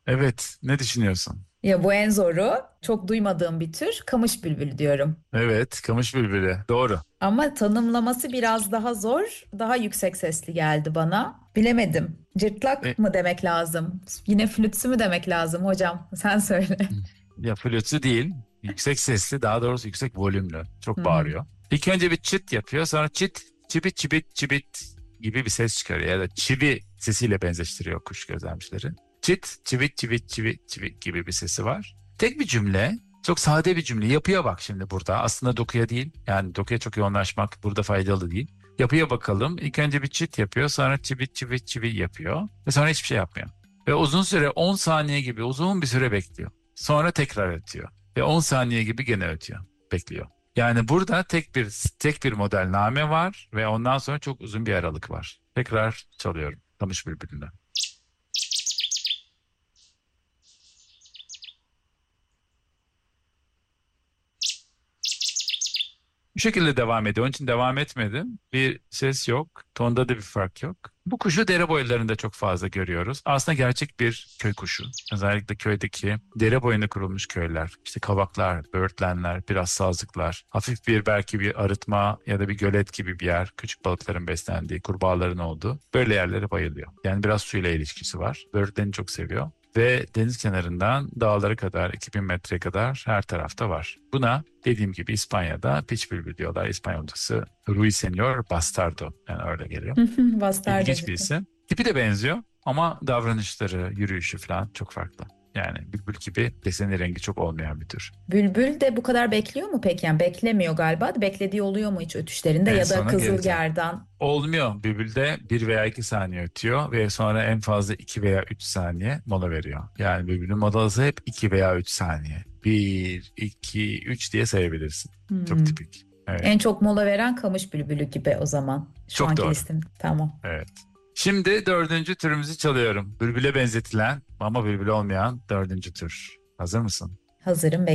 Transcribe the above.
Evet, ne düşünüyorsun? Ya bu en zoru. Çok duymadığım bir tür. Kamış bülbülü diyorum. Evet, kamış bülbülü. Doğru. Ama tanımlaması biraz daha zor. Daha yüksek sesli geldi bana. Bilemedim. E, Cırtlak mı demek lazım? Yine flütsü mü demek lazım hocam? Sen söyle. Ya flütü değil, yüksek sesli, daha doğrusu yüksek volümlü. Hı Çok hı. bağırıyor. İlk önce bir çıt yapıyor, sonra çıt, çibit, çibit, çibit gibi bir ses çıkarıyor. Ya da çivi sesiyle benzeştiriyor kuş gözlemcileri. Çıt, çivit, çivit, çivit, çivit gibi bir sesi var. Tek bir cümle, çok sade bir cümle. Yapıya bak şimdi burada. Aslında dokuya değil, yani dokuya çok yoğunlaşmak burada faydalı değil. Yapıya bakalım. İlk önce bir çıt yapıyor, sonra çivit, çivit, çivit yapıyor. Ve sonra hiçbir şey yapmıyor. Ve uzun süre 10 saniye gibi uzun bir süre bekliyor. Sonra tekrar ötüyor. Ve 10 saniye gibi gene ötüyor. Bekliyor. Yani burada tek bir model name var ve ondan sonra çok uzun bir aralık var. Tekrar çalıyorum. Kamış Bülbülü'nü. Bu şekilde devam ediyor. Onun için devam etmedim. Bir ses yok. Tonda da bir fark yok. Bu kuşu dere boylarında çok fazla görüyoruz. Aslında gerçek bir köy kuşu. Özellikle köydeki dere boyunda kurulmuş köyler. İşte kavaklar, böğürtlenler, biraz sazlıklar. Hafif bir belki bir arıtma ya da bir gölet gibi bir yer. Küçük balıkların beslendiği, kurbağaların olduğu. Böyle yerlere bayılıyor. Yani biraz suyla ilişkisi var. Böğürtleni çok seviyor. Ve deniz kenarından dağlara kadar 2000 metreye kadar her tarafta var. Buna dediğim gibi İspanya'da piç bülbül diyorlar. İspanyolcası Ruiseñor Bastardo. Yani öyle geliyor. İlginç bir Bastardacık. isim. Tipi de benziyor ama davranışları, yürüyüşü falan çok farklı. Yani bülbül gibi deseni rengi çok olmayan bir tür. Bülbül de bu kadar bekliyor mu peki? Yani beklemiyor galiba. Beklediği oluyor mu hiç ötüşlerinde En ya da sona geleceğim. kızılgerdan? Olmuyor. Bülbülde 1 veya 2 saniye ötüyor ve sonra en fazla 2 veya 3 saniye mola veriyor. Yani bülbülün molası hep 2 veya 3 saniye. 1, 2, 3 diye sayabilirsin. Çok Hmm. tipik. Evet. En çok mola veren kamış bülbülü gibi o zaman. Şu Çok anki doğru. listem. Tamam. Evet. Şimdi dördüncü türümüzü çalıyorum. Bülbüle benzetilen ama bülbül olmayan dördüncü tür. Hazır mısın? Hazırım.